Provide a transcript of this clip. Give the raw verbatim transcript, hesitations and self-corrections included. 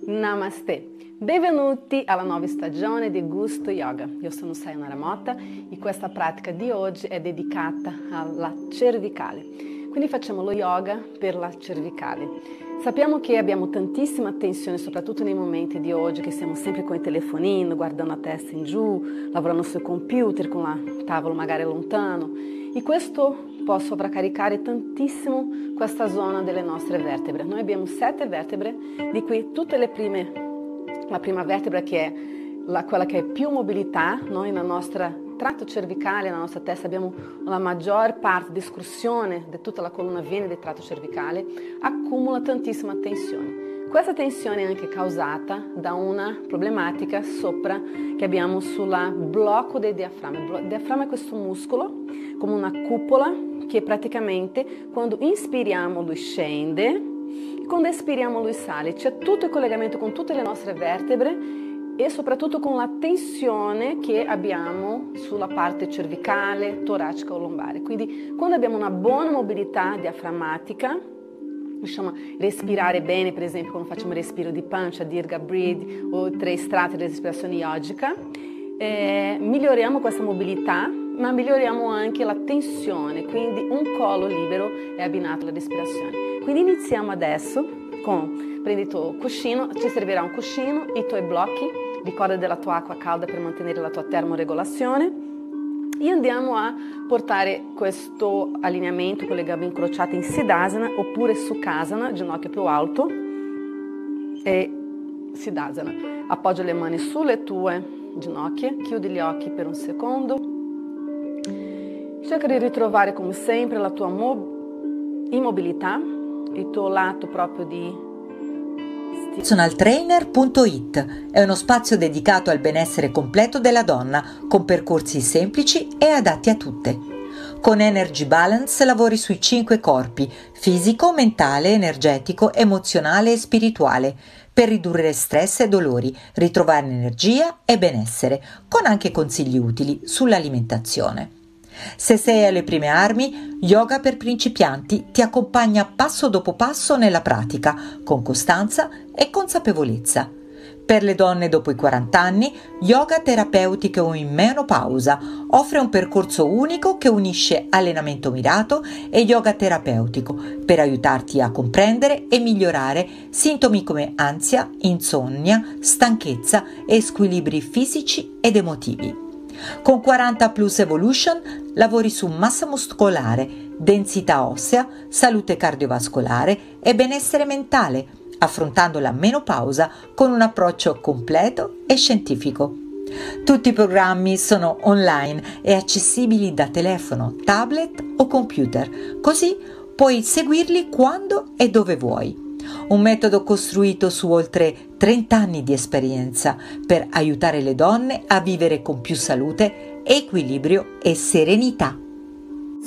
Namaste! Benvenuti alla nuova stagione di Gusto Yoga. Io sono Sayonara Motta e questa pratica di oggi è dedicata alla cervicale. Quindi facciamo lo yoga per la cervicale. Sappiamo che abbiamo tantissima tensione, soprattutto nei momenti di oggi, che siamo sempre con il telefonino, guardando la testa in giù, lavorando sul computer, con il tavolo magari lontano. E questo può sovraccaricare tantissimo questa zona delle nostre vertebre. Noi abbiamo sette vertebre, di cui tutte le prime, la prima vertebra che è la, quella che è più mobilità, noi nel nostro tratto cervicale, nella nostra testa abbiamo la maggior parte di escursione di tutta la colonna vena del tratto cervicale, accumula tantissima tensione. Questa tensione è anche causata da una problematica sopra che abbiamo sul blocco del diaframma. Il diaframma è questo muscolo, come una cupola, che praticamente quando inspiriamo lui scende e quando espiriamo lui sale. C'è tutto il collegamento con tutte le nostre vertebre e soprattutto con la tensione che abbiamo sulla parte cervicale, toracica o lombare. Quindi quando abbiamo una buona mobilità diaframmatica, riusciamo a respirare bene, per esempio quando facciamo il respiro di pancia, Dirga Breathe o tre strati di respirazione yogica, eh, miglioriamo questa mobilità, ma miglioriamo anche la tensione, quindi un collo libero è abbinato alla respirazione. Quindi iniziamo adesso con, prendi il tuo cuscino, ci servirà un cuscino, i tuoi blocchi, ricorda della tua acqua calda per mantenere la tua termoregolazione e andiamo a portare questo allineamento con le gambe incrociate in Siddhasana oppure Sukhasana, ginocchio più alto e Siddhasana. Appoggia le mani sulle tue ginocchia, chiudi gli occhi per un secondo, cerca di ritrovare come sempre la tua immobilità, il tuo lato proprio di personal trainer punto it è uno spazio dedicato al benessere completo della donna con percorsi semplici e adatti a tutte. Con Energy Balance lavori sui cinque corpi: fisico, mentale, energetico, emozionale e spirituale, per ridurre stress e dolori, ritrovare energia e benessere, con anche consigli utili sull'alimentazione. Se sei alle prime armi, Yoga per principianti ti accompagna passo dopo passo nella pratica, con costanza e consapevolezza. Per le donne dopo i quaranta anni, Yoga terapeutico in menopausa offre un percorso unico che unisce allenamento mirato e yoga terapeutico per aiutarti a comprendere e migliorare sintomi come ansia, insonnia, stanchezza e squilibri fisici ed emotivi. Con quaranta Plus Evolution lavori su massa muscolare, densità ossea, salute cardiovascolare e benessere mentale, affrontando la menopausa con un approccio completo e scientifico. Tutti i programmi sono online e accessibili da telefono, tablet o computer, così puoi seguirli quando e dove vuoi. Un metodo costruito su oltre trenta anni di esperienza per aiutare le donne a vivere con più salute, equilibrio e serenità.